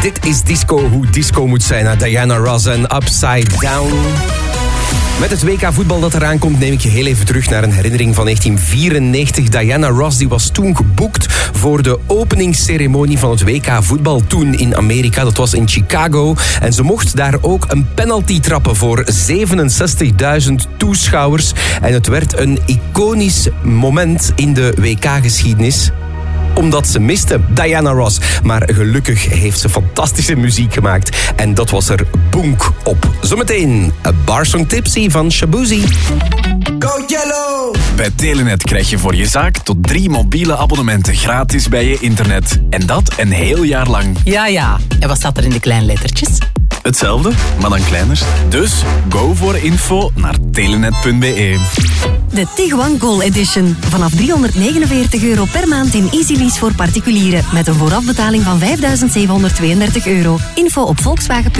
Dit is disco, hoe disco moet zijn. Diana Ross en Upside Down. Met het WK voetbal dat eraan komt neem ik je heel even terug naar een herinnering van 1994. Diana Ross die was toen geboekt voor de openingsceremonie van het WK voetbal toen in Amerika. Dat was in Chicago. En ze mocht daar ook een penalty trappen voor 67.000 toeschouwers. En het werd een iconisch moment in de WK-geschiedenis. Omdat ze miste, Diana Ross. Maar gelukkig heeft ze fantastische muziek gemaakt. En dat was er bonk op. Zometeen een Barsong Tipsy van Shaboozey. Go Yellow! Bij Telenet krijg je voor je zaak tot 3 mobiele abonnementen gratis bij je internet. En dat een heel jaar lang. Ja. En wat staat er in de kleine lettertjes? Hetzelfde, maar dan kleiner. Dus go voor info naar telenet.be. De Tiguan Gold Edition. Vanaf €349 per maand in EasyLease voor particulieren. Met een voorafbetaling van €5.732. Info op Volkswagen.